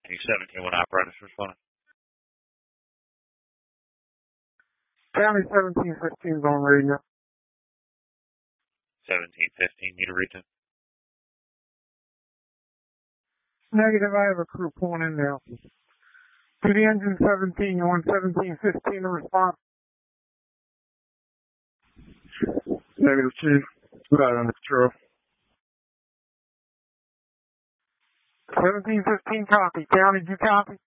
Any 17-1 apparatus responding? County 1715 is on radio. 1715, need a retune? Negative, I have a crew pulling in now. To the engine 17, you want 1715 to respond? Negative, Chief. Right under control. 1715 copy. County, did you copy?